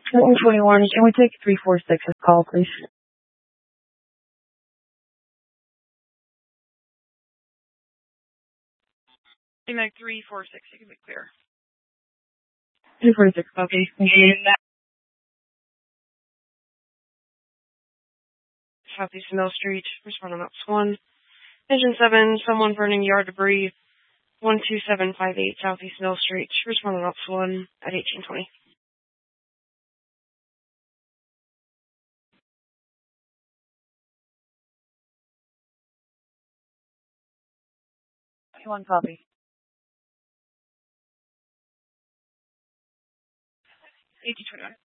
21, can we take 346's call, please? Meg 346, you can be clear. 346, okay, thank you. Southeast Mill Street, respond on Ops 1. Engine 7, someone burning yard debris, 12758 Southeast Mill Street, respond on Ops 1 at 1820. 21 copy. 1821.